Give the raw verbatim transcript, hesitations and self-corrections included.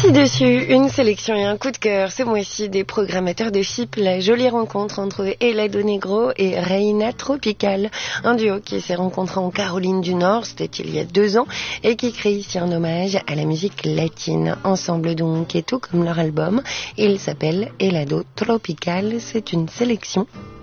Ci-dessus, une sélection et un coup de cœur ce mois-ci des programmateurs de F I P, la jolie rencontre entre Helado Negro et Reina Tropical, un duo qui s'est rencontré en Caroline du Nord, c'était il y a deux ans, et qui crée ici un hommage à la musique latine. Ensemble donc, et tout comme leur album, il s'appelle Helado Tropical, c'est une sélection